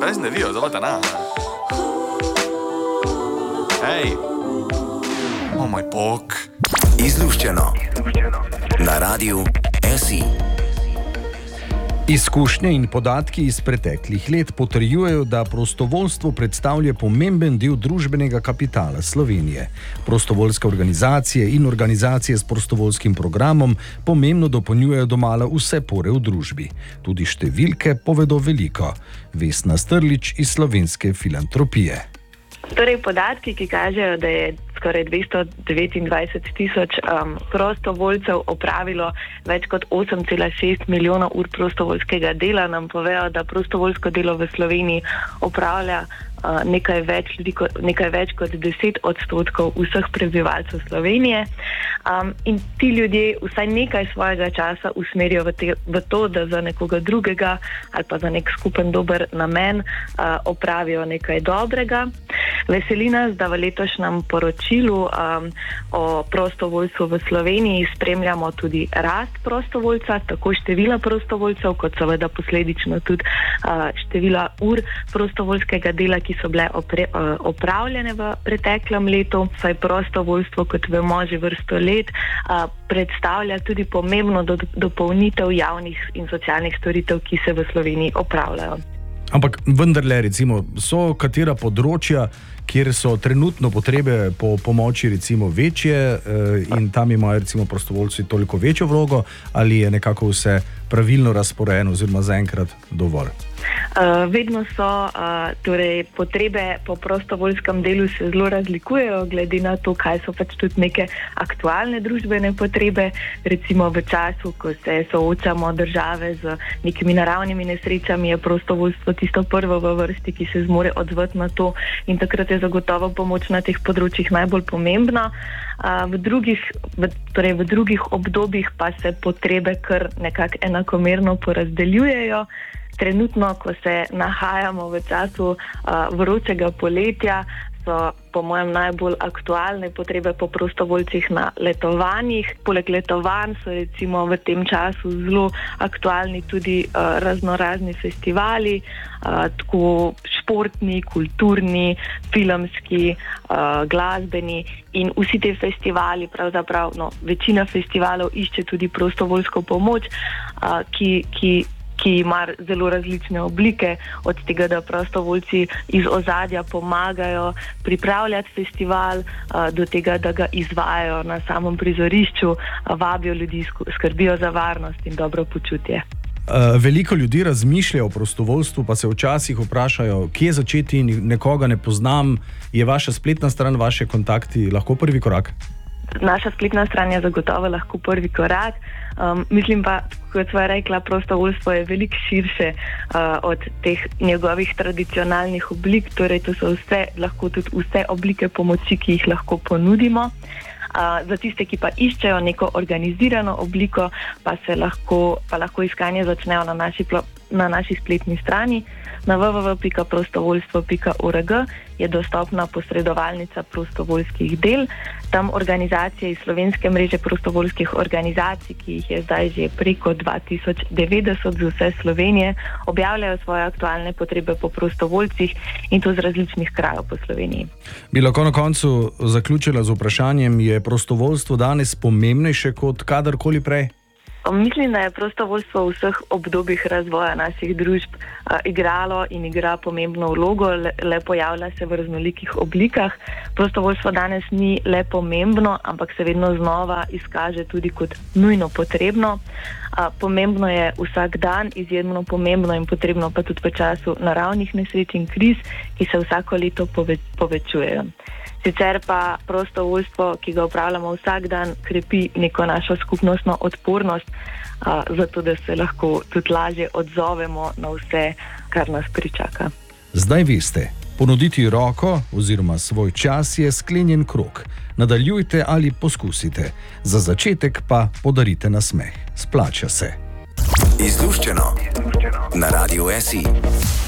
Bez ne vijo, zavata na. Hej! O moj bog! Izluščeno. Na radiju SI. Izkušnje in podatki iz preteklih let potrjujejo, da prostovoljstvo predstavlja pomemben del družbenega kapitala Slovenije. Prostovoljske organizacije in organizacije s prostovoljskim programom pomembno dopolnjujejo domala vse pore v družbi. Tudi številke povedo veliko. Vesna Strlič iz Slovenske filantropije. Torej, podatki, ki kažejo, da je skoraj 229,000 prostovoljcev opravilo več kot 8,6 milijona ur prostovoljskega dela, nam povejo, da prostovoljsko delo v Sloveniji opravlja nekaj več kot 10% vseh prebivalcev Slovenije. In ti ljudje vsaj nekaj svojega časa usmerijo v to, da za nekoga drugega ali pa za nek skupen dober namen opravijo nekaj dobrega. Veseli nas, da v letošnjem poročilu o prostovoljstvu v Sloveniji spremljamo tudi rast prostovoljca, tako števila prostovoljcev, kot seveda posledično tudi števila ur prostovoljskega dela, ki so bile opravljene v preteklem letu. Saj prostovoljstvo, kot vemo, že vrsto let predstavlja tudi pomembno dopolnitev javnih in socialnih storitev, ki se v Sloveniji opravljajo. Ampak vendarle, recimo, so katera področja, kjer so trenutno potrebe po pomoči recimo večje in tam imajo recimo prostovoljci toliko večjo vlogo, ali je nekako vse pravilno razporejeno oziroma zaenkrat dovolj? Vedno so, torej potrebe po prostovoljskem delu se zelo razlikujejo, glede na to, kaj so pač tudi neke aktualne družbene potrebe. Recimo v času, ko se soočamo države z nekimi naravnimi nesrečami, je prostovoljstvo tisto prvo v vrsti, ki se zmore odzvati na to, in takrat je zagotovo pomoč na teh področjih najbolj pomembna. V drugih obdobjih pa se potrebe kar nekako enakomerno porazdeljujejo. Trenutno, ko se nahajamo v času vročega poletja, so po mojem najbolj aktualne potrebe po prostovoljcih na letovanjih. Poleg letovanj so recimo v tem času zelo aktualni tudi raznorazni festivali, tako športni, kulturni, filmski, glasbeni, in vsi te festivali, pravzaprav večina festivalov išče tudi prostovoljsko pomoč, ki ima zelo različne oblike, od tega, da prostovoljci iz ozadja pomagajo pripravljati festival, do tega, da ga izvajajo na samem prizorišču, vabijo ljudi, skrbijo za varnost in dobro počutje. Veliko ljudi razmišlja o prostovoljstvu, pa se včasih vprašajo, kje začeti, nekoga ne poznam. Je vaša spletna stran, vaše kontakti lahko prvi korak? Naša spletna stran je zagotovo lahko prvi korak. Mislim pa, kot sva rekla, prostovoljstvo je veliko širše od teh njegovih tradicionalnih oblik, torej to so lahko tudi vse oblike pomoči, ki jih lahko ponudimo. Za tiste, ki pa iščejo neko organizirano obliko, pa lahko iskanje začnejo na naši spletni strani. Na www.prostovoljstvo.org je dostopna posredovalnica prostovoljskih del. Tam organizacije iz slovenske mreže prostovoljskih organizacij, ki jih je zdaj že preko 2090 z vse Slovenije, objavljajo svoje aktualne potrebe po prostovoljcih, in to z različnih krajev po Sloveniji. Bi lahko na koncu zaključila z vprašanjem, je prostovoljstvo danes pomembnejše kot kadarkoli prej? Mislim, da je prostovoljstvo v vseh obdobjih razvoja naših družb igralo in igra pomembno vlogo, le pojavlja se v raznolikih oblikah. Prostovoljstvo danes ni le pomembno, ampak se vedno znova izkaže tudi kot nujno potrebno. Pomembno je vsak dan, izjemno pomembno in potrebno pa tudi v času naravnih nesreč in kriz, ki se vsako leto povečujejo. Sicer pa prostovoljstvo, ki ga upravljamo vsak dan, krepi neko našo skupnostno odpornost, zato da se lahko tudi lažje odzovemo na vse, kar nas pričaka. Zdaj veste, ponuditi roko oziroma svoj čas je sklenjen krog. Nadaljujte ali poskusite. Za začetek pa podarite nasmeh. Splača se. Izluščeno. Na radiju SI.